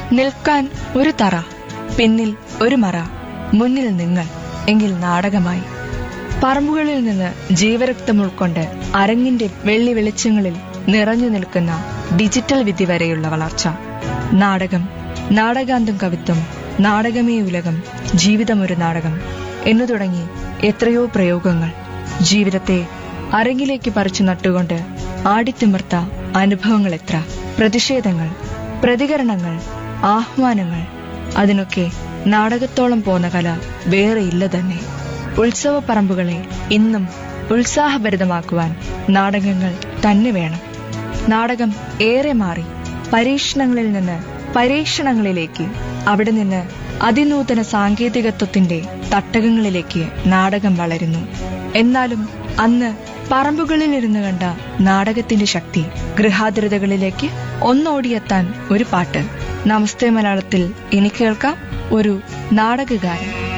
നിൽക്കാൻ ഒരു തറ, പിന്നിൽ ഒരു മറ, മുന്നിൽ നിങ്ങൾ എങ്കിൽ നാടകമായി. പറമ്പുകളിൽ നിന്ന് ജീവരക്തം ഉൾക്കൊണ്ട് അരങ്ങിന്റെ വെള്ളി വെളിച്ചങ്ങളിൽ നിറഞ്ഞു നിൽക്കുന്ന ഡിജിറ്റൽ വിധി വരെയുള്ള വളർച്ച. നാടകം, നാടകാന്തം കവിത്വം, നാടകമേ ഉലകം, ജീവിതമൊരു നാടകം എന്നു തുടങ്ങി എത്രയോ പ്രയോഗങ്ങൾ. ജീവിതത്തെ അരങ്ങിലേക്ക് പറിച്ചു നട്ടുകൊണ്ട് ആടിത്തിമിർത്ത അനുഭവങ്ങൾ എത്ര, പ്രതിഷേധങ്ങൾ, പ്രതികരണങ്ങൾ, ആഹ്വാനങ്ങൾ. അതിനൊക്കെ നാടകത്തോളം പോന്ന കല വേറെയില്ല തന്നെ. ഉത്സവപ്പറമ്പുകളെ ഇന്നും ഉത്സാഹഭരിതമാക്കുവാൻ നാടകങ്ങൾ തന്നെ വേണം. നാടകം ഏറെ മാറി. പരീക്ഷണങ്ങളിൽ നിന്ന് പരീക്ഷണങ്ങളിലേക്ക്, അവിടെ നിന്ന് അതിനൂതന സാങ്കേതികത്വത്തിന്റെ തട്ടകങ്ങളിലേക്ക് നാടകം വളരുന്നു. എന്നാലും അന്ന് പറമ്പുകളിലിരുന്ന് കണ്ട നാടകത്തിന്റെ ശക്തി ഗൃഹാതിരതകളിലേക്ക് ഒന്നോടിയെത്താൻ ഒരു പാട്ട്. നമസ്തേ മലയാളത്തിൽ ഇനി കേൾക്കാം ഒരു നാടകഗാനം.